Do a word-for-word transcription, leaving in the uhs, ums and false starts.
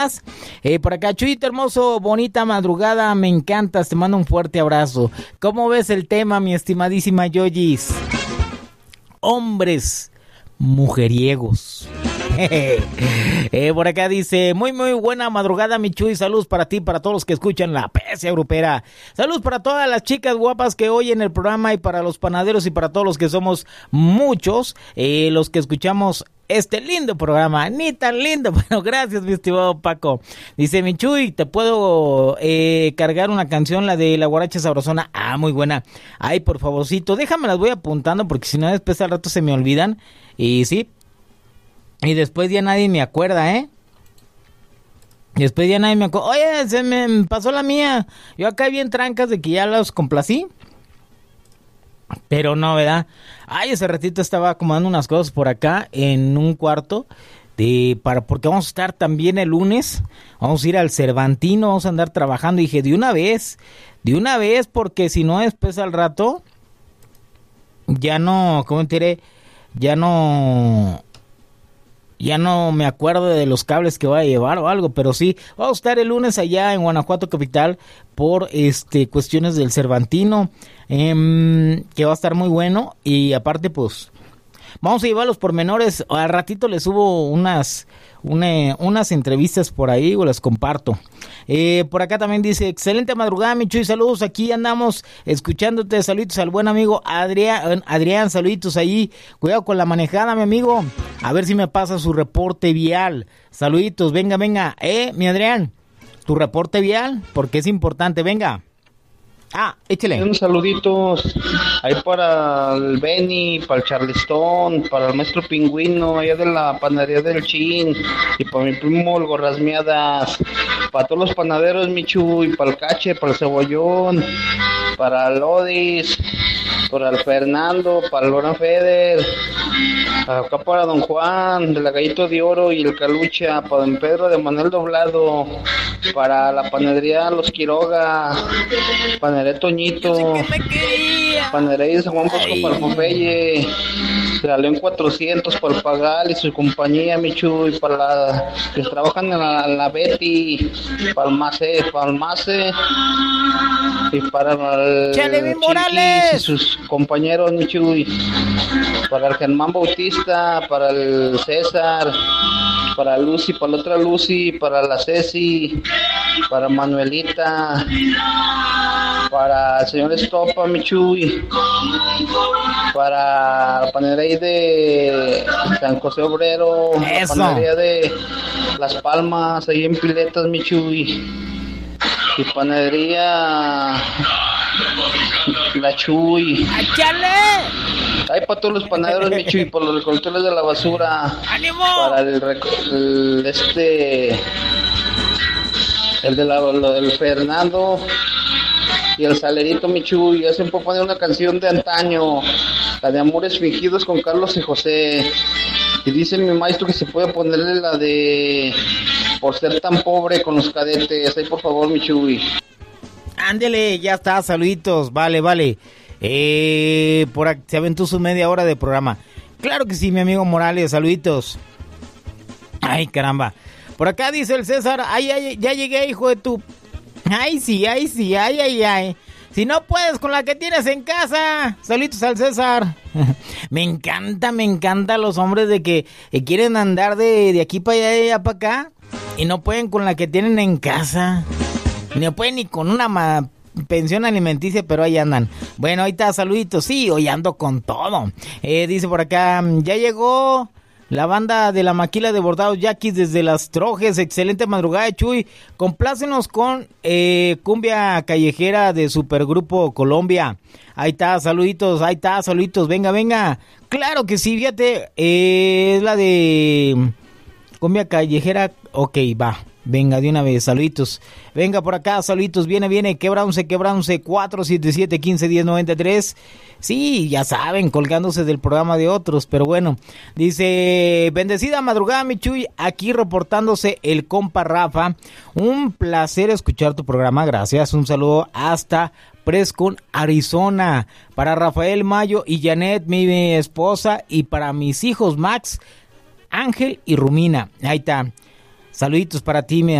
Eh, por acá, Chuyito hermoso, bonita madrugada, me encantas, te mando un fuerte abrazo. ¿Cómo ves el tema, mi estimadísima Yoyis? Hombres mujeriegos. eh, por acá dice, muy muy buena madrugada, mi Chuy, saludos para ti, para todos los que escuchan la Pecia Grupera. Saludos para todas las chicas guapas que oyen el programa y para los panaderos y para todos los que somos muchos, eh, los que escuchamos este lindo programa, ni tan lindo. Bueno, gracias, mi estimado Paco. Dice, mi Chuy, ¿te puedo eh, cargar una canción, la de La Guaracha Sabrosona? Ah, muy buena. Ay, por favorcito, déjame las voy apuntando porque si no después al rato se me olvidan. Y sí, y después ya nadie me acuerda, ¿eh? Después ya nadie me acuerda. Oye, se me pasó la mía. Yo acá bien trancas de que ya los complací. Pero no, ¿verdad? Ay, ese ratito estaba acomodando unas cosas por acá en un cuarto de para porque vamos a estar también el lunes. Vamos a ir al Cervantino, vamos a andar trabajando. Y dije, de una vez, de una vez, porque si no después al rato ya no, ¿cómo te diré? Ya no... Ya no me acuerdo de los cables que voy a llevar o algo, pero sí, vamos a estar el lunes allá en Guanajuato Capital por este cuestiones del Cervantino, eh, que va a estar muy bueno y aparte pues vamos a llevar los pormenores. Al ratito les subo unas una, unas entrevistas por ahí o las comparto. Eh, por acá también dice, excelente madrugada, mi Chuy, saludos, aquí andamos escuchándote, saluditos al buen amigo Adrián, Adrián, saluditos ahí, cuidado con la manejada, mi amigo, a ver si me pasa su reporte vial, saluditos, venga, venga, eh, mi Adrián, tu reporte vial, porque es importante, venga. Ah, échale. Un saludito ahí para el Benny, para el Charleston, para el maestro Pingüino, allá de la panadería del Chin, y para mi primo el Gorrasmiadas, para todos los panaderos, Michu, y para el Cache, para el Cebollón, para el Odis, para el Fernando, para el Loran Feder, acá para Don Juan, de la Gallito de Oro y el Calucha, para Don Pedro de Manuel Doblado, para la panadería Los Quiroga, panadería Toñito, panadería de San Juan Bosco para el Popeye, la León cuatrocientos para el Pagal y su compañía, Michu, y para la que trabajan en la, en la Betty, para el Mace, para el Mace, y para el Chale, Morales y sus compañeros, Michu, y para el Germán Bautista, para el César, para Lucy, para la otra Lucy, para la Ceci, para Manuelita, para el señor Estopa, Michuy, para la panadería de San José Obrero, Eso. la panadería de Las Palmas, ahí en Piletas, Michuy, y panadería La Chuy. ¡Chale! Hay para todos los panaderos, Michuy, para los recolectores de la basura. ¡Ánimo! Para el, el este el de la, lo del Fernando y el Salerito, Michu, y hacen por poner una canción de antaño, la de Amores Fingidos con Carlos y José, y dice mi maestro que se puede ponerle la de Por Ser Tan Pobre con los Cadetes. Ahí por favor, Michu. Ándele, ya está, saluditos, vale, vale. Eh, por aquí se aventó su media hora de programa. Claro que sí, mi amigo Morales, saluditos. Ay, caramba. Por acá dice el César, ay, ay, ya llegué, hijo de tu... Ay, sí, ay, sí, ay, ay, ay. Si no puedes con la que tienes en casa. Saluditos al César. Me encanta, me encanta los hombres de que eh, quieren andar de, de aquí para allá, de allá para acá. Y no pueden con la que tienen en casa. No pueden ni con una ma- pensión alimenticia, pero ahí andan. Bueno, ahí está, saluditos. Sí, hoy ando con todo. Eh, dice por acá, ya llegó la banda de la maquila de bordados Yaquis desde Las Trojes. Excelente madrugada, Chuy. Complácenos con eh, cumbia callejera de Supergrupo Colombia. Ahí está, saluditos, ahí está, saluditos. Venga, venga. Claro que sí, fíjate. Eh, es la de cumbia callejera. Ok, va. Venga, de una vez, saluditos. Venga por acá, saluditos. Viene, viene. Quebranse, quebranse. cuatro siete siete, uno cinco, uno cero, nueve tres. Sí, ya saben, colgándose del programa de otros, pero bueno. Dice, bendecida madrugada, mi Chuy. Aquí reportándose el compa Rafa. Un placer escuchar tu programa. Gracias. Un saludo hasta Prescott, Arizona. Para Rafael Mayo y Janet, mi esposa. Y para mis hijos Max, Ángel y Rumina. Ahí está. Saluditos para ti, mi